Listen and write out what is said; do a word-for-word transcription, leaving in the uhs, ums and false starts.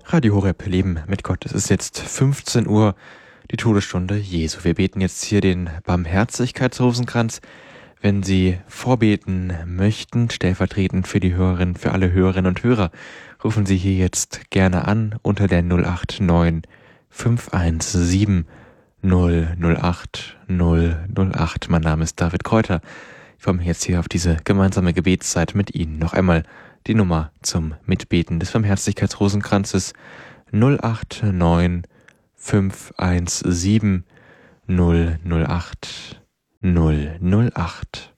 Radio Horeb, Leben mit Gott. Es ist jetzt fünfzehn Uhr, die Todesstunde Jesu. Wir beten jetzt hier den Barmherzigkeitsrosenkranz. Wenn Sie vorbeten möchten, stellvertretend für die Hörerinnen, für alle Hörerinnen und Hörer, rufen Sie hier jetzt gerne an unter der null acht neun fünf eins sieben null null acht null null acht. Mein Name ist David Kräuter. Ich freue mich jetzt hier auf diese gemeinsame Gebetszeit mit Ihnen. Noch einmal die Nummer zum Mitbeten des Barmherzigkeitsrosenkranzes null acht neun fünf eins sieben null null acht null null acht.